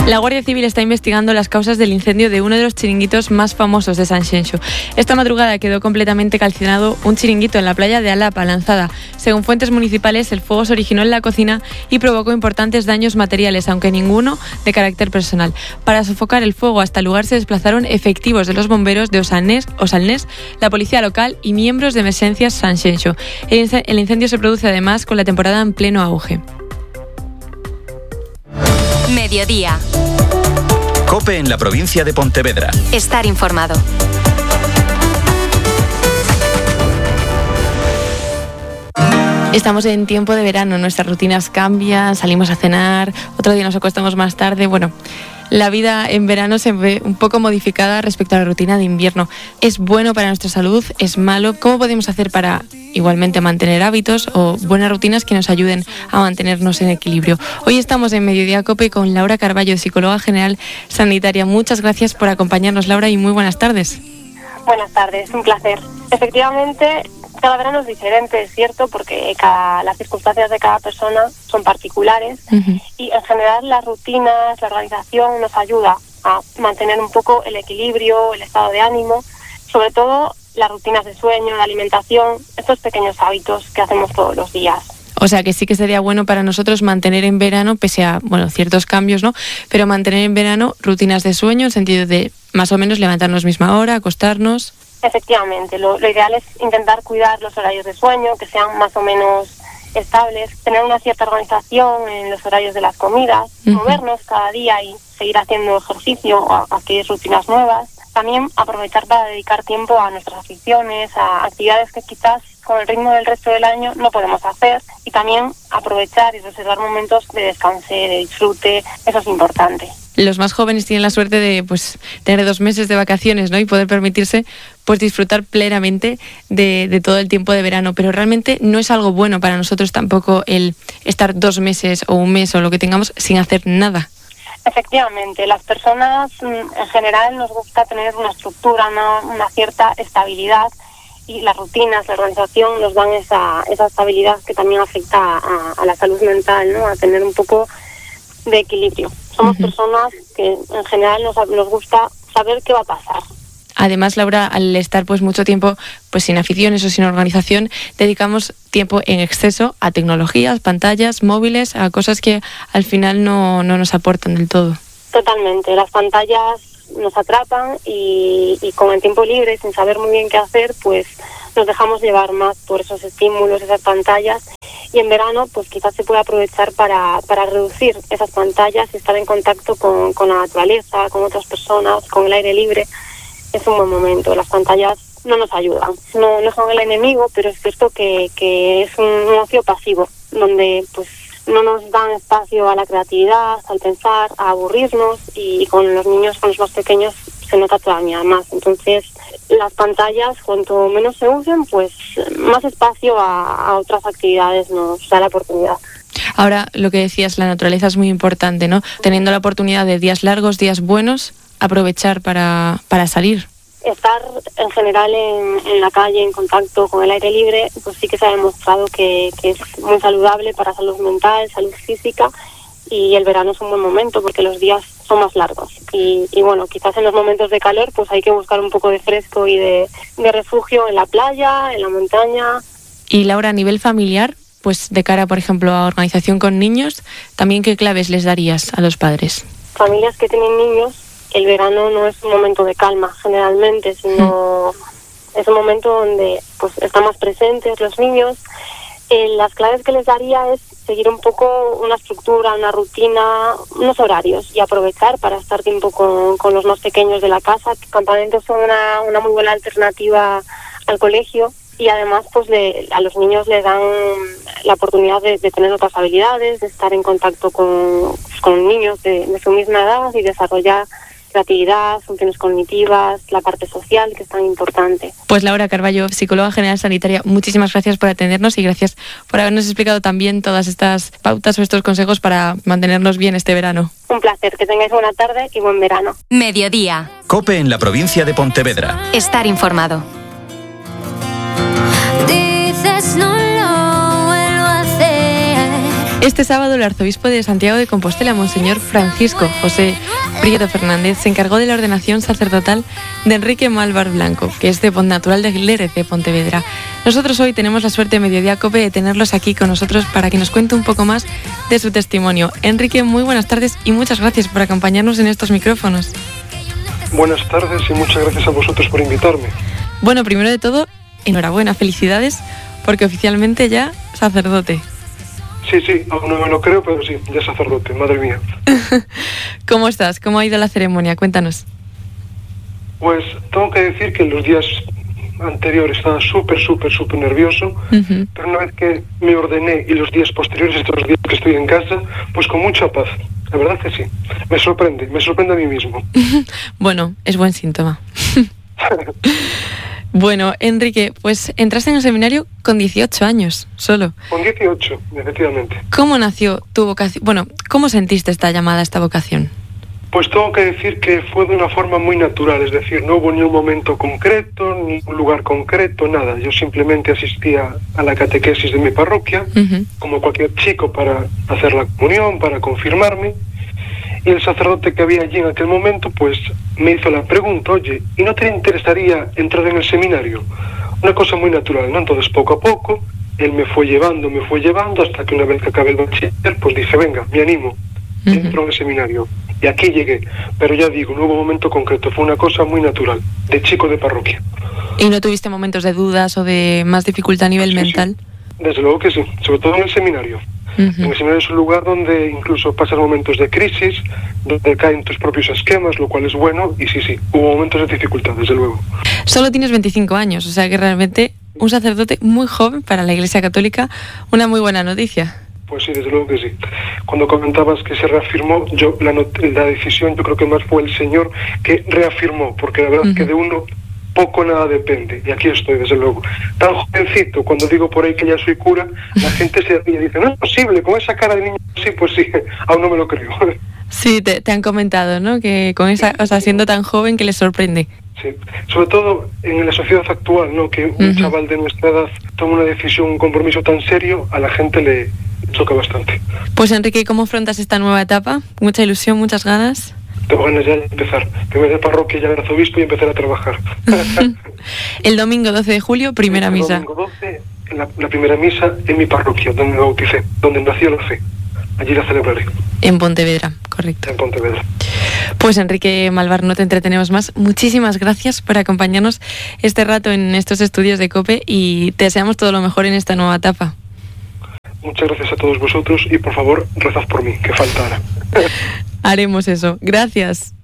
La Guardia Civil está investigando las causas del incendio de uno de los chiringuitos más famosos de Sanxenxo. Esta madrugada quedó completamente calcinado un chiringuito en la playa de Alapa, Lanzada. Según fuentes municipales, el fuego se originó en la cocina y provocó importantes daños materiales, aunque ninguno de carácter personal. Para sofocar el fuego hasta el lugar se desplazaron efectivos de los bomberos de Osalnés, la policía local y miembros de Emergencias Sanxenxo. El incendio se produce además con la temporada en pleno auge. Mediodía. COPE en la provincia de Pontevedra. Estar informado. Estamos en tiempo de verano, nuestras rutinas cambian, salimos a cenar, otro día nos acostamos más tarde. Bueno, la vida en verano se ve un poco modificada respecto a la rutina de invierno. ¿Es bueno para nuestra salud? ¿Es malo? ¿Cómo podemos hacer para igualmente mantener hábitos o buenas rutinas que nos ayuden a mantenernos en equilibrio? Hoy estamos en Mediodía COPE con Laura Carballo, psicóloga general sanitaria. Muchas gracias por acompañarnos, Laura, y muy buenas tardes. Buenas tardes, un placer. Efectivamente, cada verano es diferente, es cierto, porque las circunstancias de cada persona son particulares y en general las rutinas, la organización nos ayuda a mantener un poco el equilibrio, el estado de ánimo, sobre todo las rutinas de sueño, de alimentación, estos pequeños hábitos que hacemos todos los días. O sea que sí que sería bueno para nosotros mantener en verano, pese a ciertos cambios, ¿no? Pero mantener en verano rutinas de sueño, en el sentido de más o menos levantarnos misma hora, acostarnos. Efectivamente, lo ideal es intentar cuidar los horarios de sueño, que sean más o menos estables, tener una cierta organización en los horarios de las comidas, movernos cada día y seguir haciendo ejercicio o adquirir rutinas nuevas. También aprovechar para dedicar tiempo a nuestras aficiones, a actividades que quizás con el ritmo del resto del año no podemos hacer, y también aprovechar y reservar momentos de descanso, de disfrute. Eso es importante. Los más jóvenes tienen la suerte de tener 2 meses de vacaciones, ¿no? Y poder permitirse disfrutar plenamente de todo el tiempo de verano, pero realmente no es algo bueno para nosotros tampoco el estar 2 meses o 1 mes o lo que tengamos sin hacer nada. Efectivamente, las personas en general nos gusta tener una estructura, una cierta estabilidad, y las rutinas, la organización nos dan esa estabilidad que también afecta a la salud mental, ¿no? A tener un poco de equilibrio. Somos personas que en general nos gusta saber qué va a pasar. Además, Laura, al estar mucho tiempo sin aficiones o sin organización, dedicamos tiempo en exceso a tecnologías, pantallas, móviles, a cosas que al final no nos aportan del todo. Totalmente. Las pantallas nos atrapan y con el tiempo libre, sin saber muy bien qué hacer, nos dejamos llevar más por esos estímulos, esas pantallas. Y en verano, quizás se puede aprovechar para reducir esas pantallas y estar en contacto con la naturaleza, con otras personas, con el aire libre. Es un buen momento. Las pantallas no nos ayudan. No son el enemigo, pero es cierto que es un ocio pasivo, donde no nos dan espacio a la creatividad, al pensar, a aburrirnos, y con los niños, con los más pequeños, se nota todavía más. Entonces, las pantallas, cuanto menos se usen, más espacio a otras actividades nos da la oportunidad. Ahora, lo que decías, la naturaleza es muy importante, ¿no? Teniendo la oportunidad de días largos, días buenos, aprovechar para salir. Estar en general en la calle, en contacto con el aire libre, sí que se ha demostrado que es muy saludable para salud mental, salud física, y el verano es un buen momento porque los días son más largos. Y quizás en los momentos de calor hay que buscar un poco de fresco y de refugio en la playa, en la montaña. Y Laura, a nivel familiar, de cara, por ejemplo, a organización con niños, ¿también qué claves les darías a los padres? Familias que tienen niños, el verano no es un momento de calma generalmente, sino es un momento donde están más presentes los niños. Las claves que les daría es seguir un poco una estructura, una rutina, unos horarios, y aprovechar para estar tiempo con los más pequeños de la casa. Campamentos son una muy buena alternativa al colegio, y además a los niños les dan la oportunidad de tener otras habilidades, de estar en contacto con niños de su misma edad y desarrollar creatividad, funciones cognitivas, la parte social, que es tan importante. Laura Carballo, psicóloga general sanitaria, muchísimas gracias por atendernos y gracias por habernos explicado también todas estas pautas o estos consejos para mantenernos bien este verano. Un placer, que tengáis buena tarde y buen verano. Mediodía. COPE en la provincia de Pontevedra. Estar informado. Dices no lo vuelvo a hacer. Este sábado el arzobispo de Santiago de Compostela, Monseñor Francisco José Prieto Fernández, se encargó de la ordenación sacerdotal de Enrique Malvar Blanco, que es de Natural de Lérez de Pontevedra. Nosotros hoy tenemos la suerte en Mediodía Cope de tenerlos aquí con nosotros para que nos cuente un poco más de su testimonio. Enrique, muy buenas tardes y muchas gracias por acompañarnos en estos micrófonos. Buenas tardes y muchas gracias a vosotros por invitarme. Bueno, primero de todo, enhorabuena, felicidades, porque oficialmente ya sacerdote. Sí, aún no me lo creo, pero sí, ya sacerdote, madre mía. ¿Cómo estás? ¿Cómo ha ido la ceremonia? Cuéntanos. Pues tengo que decir que en los días anteriores estaba súper nervioso, pero una vez que me ordené y los días posteriores, estos días que estoy en casa, pues con mucha paz. La verdad que sí. Me sorprende a mí mismo. Bueno, es buen síntoma. Bueno, Enrique, pues entraste en el seminario con 18 años, solo. Con 18, efectivamente. ¿Cómo nació tu vocación? Bueno, ¿cómo sentiste esta llamada, esta vocación? Pues tengo que decir que fue de una forma muy natural, es decir, no hubo ni un momento concreto, ni un lugar concreto, nada. Yo simplemente asistía a la catequesis de mi parroquia, como cualquier chico, para hacer la comunión, para confirmarme. Y el sacerdote que había allí en aquel momento, pues me hizo la pregunta, oye, ¿y no te interesaría entrar en el seminario? Una cosa muy natural, ¿no? Entonces, poco a poco, él me fue llevando, hasta que una vez que acabé el bachiller, pues dije, venga, me animo, entro en el seminario. Y aquí llegué, pero ya digo, no hubo momento concreto, fue una cosa muy natural, de chico de parroquia. ¿Y no tuviste momentos de dudas o de más dificultad a nivel mental? Sí. Desde luego que sí, sobre todo en el seminario. En el seminario es un lugar donde incluso pasas momentos de crisis, donde caen tus propios esquemas, lo cual es bueno, y sí, hubo momentos de dificultad, desde luego. Solo tienes 25 años, o sea que realmente un sacerdote muy joven para la Iglesia Católica, una muy buena noticia. Pues sí, desde luego que sí. Cuando comentabas que se reafirmó, la decisión yo creo que más fue el Señor que reafirmó, porque la verdad es que de uno poco nada depende, y aquí estoy, desde luego. Tan jovencito, cuando digo por ahí que ya soy cura, la gente se ríe y dice, no es posible, con esa cara de niño, sí, pues sí, aún no me lo creo. Sí, te han comentado, ¿no? Que con esa, o sea, siendo tan joven que les sorprende. Sí, sobre todo en la sociedad actual, ¿no? Que un chaval de nuestra edad toma una decisión, un compromiso tan serio, a la gente le choca bastante. Pues Enrique, ¿cómo afrontas esta nueva etapa? ¿Mucha ilusión, muchas ganas? Tengo ganas ya de empezar. Primero de parroquia, ya de arzobispo y empezar a trabajar. El domingo 12 de julio, primera misa. El domingo 12, la primera misa en mi parroquia, donde me bauticé, donde nació la fe. Allí la celebraré. En Pontevedra, correcto. En Pontevedra. Pues Enrique Malvar, no te entretenemos más. Muchísimas gracias por acompañarnos este rato en estos estudios de COPE y te deseamos todo lo mejor en esta nueva etapa. Muchas gracias a todos vosotros y por favor rezad por mí, que falta ahora. Haremos eso. Gracias.